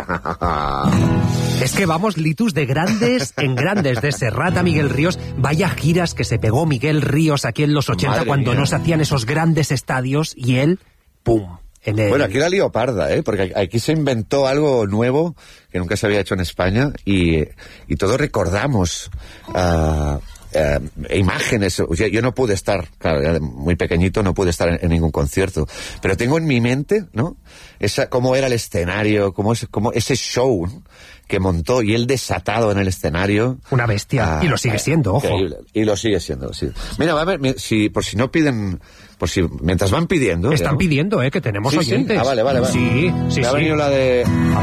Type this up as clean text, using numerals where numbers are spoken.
Es que vamos, Litus, de grandes en grandes, de Serrat a Miguel Ríos. Vaya giras que se pegó Miguel Ríos aquí en los 80, cuando no se hacían esos grandes estadios, y él, ¡pum! Bueno, aquí la lío parda, porque aquí se inventó algo nuevo que nunca se había hecho en España, y todos recordamos imágenes. O sea, yo no pude estar, claro, muy pequeñito, no pude estar en ningún concierto, pero tengo en mi mente, ¿no?, cómo era el escenario, cómo ese show, ¿no?, que montó, y él desatado en el escenario. Una bestia, y lo sigue siendo, ojo. Y lo sigue siendo, sí. Mira, va a ver, por si no piden, mientras van pidiendo. Están pidiendo, que tenemos oyentes. Sí. Vale. Sí. Me ha venido la de...